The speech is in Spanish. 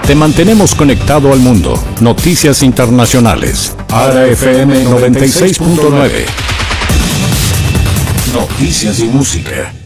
Te mantenemos conectado al mundo. Noticias internacionales. ARA FM 96.9. Noticias y música.